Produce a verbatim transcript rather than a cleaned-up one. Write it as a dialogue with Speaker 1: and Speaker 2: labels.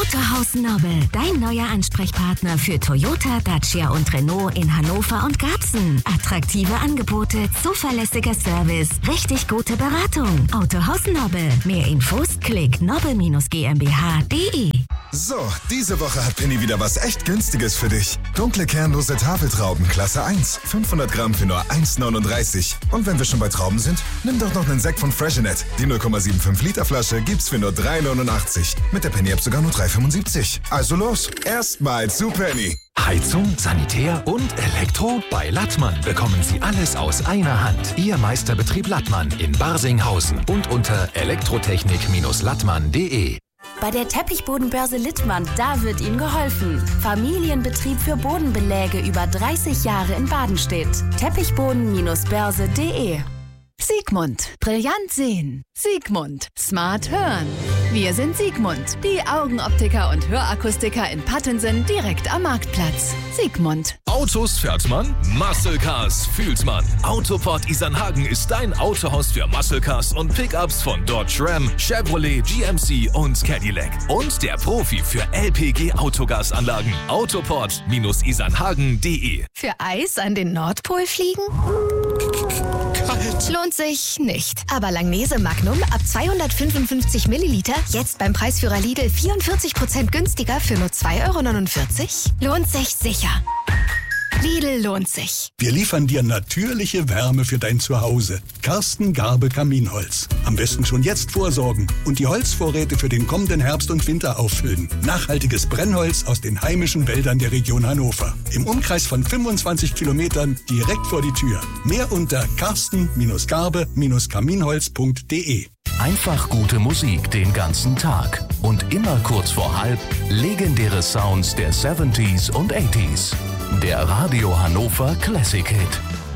Speaker 1: Autohaus Nobbe, dein neuer Ansprechpartner für Toyota, Dacia und Renault in Hannover und Garbsen. Attraktive Angebote, zuverlässiger Service, richtig gute Beratung. Autohaus Nobbe. Mehr Infos, klick nobbe GmbH punkt de.
Speaker 2: So, diese Woche hat Penny wieder was echt Günstiges für dich. Dunkle kernlose Tafeltrauben, Klasse eins. fünfhundert Gramm für nur eins neununddreißig. Und wenn wir schon bei Trauben sind, nimm doch noch einen Sekt von Freshenet. Die null Komma fünfundsiebzig Liter Flasche gibt's für nur drei neunundachtzig. Mit der Penny-App sogar nur drei fünfundsiebzig. Also los, erstmal zu Penny.
Speaker 3: Heizung, Sanitär und Elektro? Bei Lattmann bekommen Sie alles aus einer Hand. Ihr Meisterbetrieb Lattmann in Barsinghausen und unter elektrotechnik Lattmann punkt de.
Speaker 1: Bei der Teppichbodenbörse Littmann, da wird Ihnen geholfen. Familienbetrieb für Bodenbeläge über dreißig Jahre in Badenstedt. Teppichboden Börse punkt de.
Speaker 4: Siegmund. Brillant sehen. Siegmund. Smart hören. Wir sind Siegmund. Die Augenoptiker und Hörakustiker in Pattensen direkt am Marktplatz. Siegmund.
Speaker 5: Autos fährt man, Muscle Cars fühlt man. Autoport Isernhagen ist dein Autohaus für Muscle Cars und Pickups von Dodge Ram, Chevrolet, G M C und Cadillac. Und der Profi für L P G Autogasanlagen. Autoport Isernhagen punkt de.
Speaker 6: Für Eis an den Nordpol fliegen? Kalt. Lohnt sich nicht. Aber Langnese Magnum ab zweihundertfünfundfünfzig Milliliter jetzt beim Preisführer Lidl vierundvierzig Prozent günstiger für nur zwei Euro neunundvierzig? Lohnt sich sicher. Lidl lohnt sich.
Speaker 7: Wir liefern dir natürliche Wärme für dein Zuhause. Karsten Garbe Kaminholz. Am besten schon jetzt vorsorgen und die Holzvorräte für den kommenden Herbst und Winter auffüllen. Nachhaltiges Brennholz aus den heimischen Wäldern der Region Hannover. Im Umkreis von fünfundzwanzig Kilometern direkt vor die Tür. Mehr unter karsten Garbe Kaminholz punkt de.
Speaker 3: Einfach gute Musik den ganzen Tag. Und immer kurz vor halb legendäre Sounds der siebziger und achtziger. Der Radio Hannover Classic Hit.